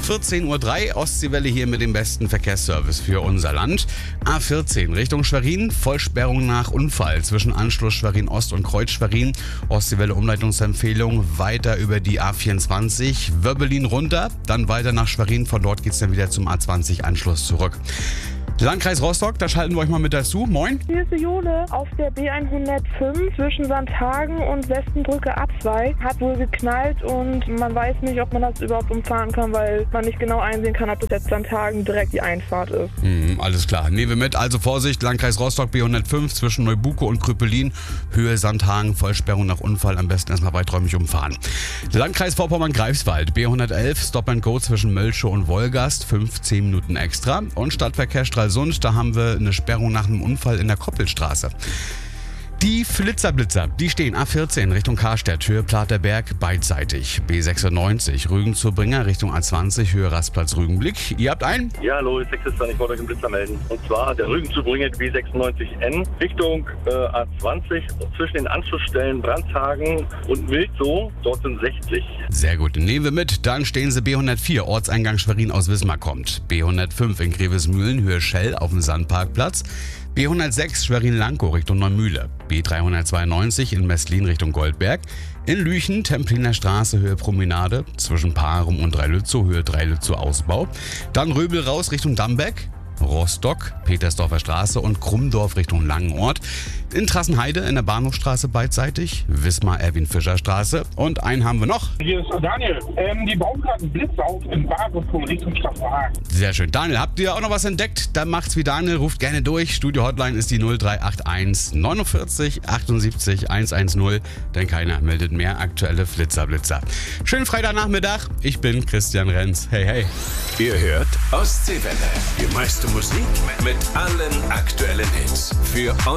14:03 Uhr, Ostseewelle hier mit dem besten Verkehrsservice für unser Land. A14 Richtung Schwerin, Vollsperrung nach Unfall zwischen Anschluss Schwerin Ost und Kreuz Schwerin. Ostseewelle Umleitungsempfehlung weiter über die A24, Wöbbelin runter, dann weiter nach Schwerin, von dort geht's dann wieder zum A20 Anschluss zurück. Landkreis Rostock, da schalten wir euch mal mit dazu. Moin. Hier ist die Jule. Auf der B105 zwischen Sandhagen und Westenbrücke A2 hat wohl geknallt und man weiß nicht, ob man das überhaupt umfahren kann, weil man nicht genau einsehen kann, ob das jetzt Sandhagen direkt die Einfahrt ist. Alles klar, nehmen wir mit. Also Vorsicht, Landkreis Rostock B105 zwischen Neubuko und Krüppelin, Höhe Sandhagen, Vollsperrung nach Unfall, am besten erstmal weiträumig umfahren. Landkreis Vorpommern-Greifswald B111 Stop and Go zwischen Mölschow und Wolgast, 15 Minuten extra. Und Stadtverkehr Stralsund, da haben wir eine Sperrung nach einem Unfall in der Koppelstraße. Die Flitzer, die stehen A14 Richtung Karstedt, Höhe Platerberg, beidseitig. B96 Rügen zur Bringer Richtung A20, Höhe Rastplatz Rügenblick. Ihr habt einen? Ja, hallo, ist Sexistan, ich wollte euch einen Blitzer melden. Und zwar der Rügen zu Bringer B96N Richtung A20 zwischen den Anschlussstellen Brandhagen und Milzow, dort sind 60. Sehr gut, nehmen wir mit. Dann stehen sie B104, Ortseingang Schwerin aus Wismar kommt. B105 in Grevesmühlen, Höhe Schell auf dem Sandparkplatz. B106 Schwerin-Lankow Richtung Neumühle. B392 in Mestlin Richtung Goldberg. In Lüchen Templiner Straße Höhe Promenade. Zwischen Parum und Dreilützow Höhe Dreilützow Ausbau. Dann Röbel raus Richtung Dambeck. Rostock, Petersdorfer Straße und Krummdorf Richtung Langenort. In Trassenheide in der Bahnhofstraße beidseitig, Wismar-Erwin-Fischer-Straße. Und einen haben wir noch. Hier ist Daniel. Die bauen gerade einen Blitz auf in Bahnhof Richtung Stadtverhagen. Sehr schön. Daniel, habt ihr auch noch was entdeckt? Dann macht's wie Daniel, ruft gerne durch. Studio-Hotline ist die 0381 49 78 110. Denn keiner meldet mehr aktuelle Flitzer. Schönen Freitagnachmittag. Ich bin Christian Renz. Hey, hey. Ihr hört Ostseewelle. Die meiste Musik mit allen aktuellen Hits. Für